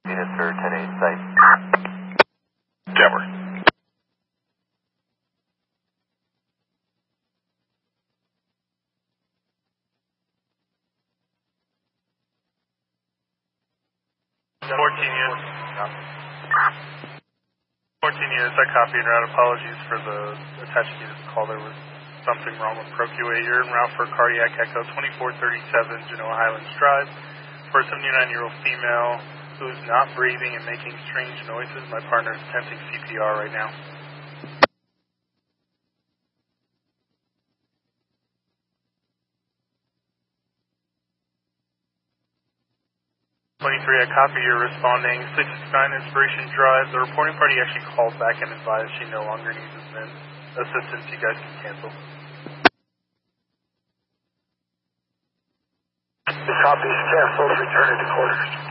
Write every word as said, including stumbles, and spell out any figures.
Units for ten eight site. Tower. fourteen units. fourteen units, I copy and route. Apologies for the attached units call. There was something wrong with Pro Q A. You're en route for cardiac echo twenty-four thirty-seven Genoa Highlands Drive for a seventy-nine-year-old female who is not breathing and making strange noises. My partner is attempting C P R right now. twenty-three, I copy. You're responding. six sixty-nine Inspiration Drive. The reporting party actually called back and advised she no longer needs assistance. You guys can cancel. The copy is canceled. Return to quarters.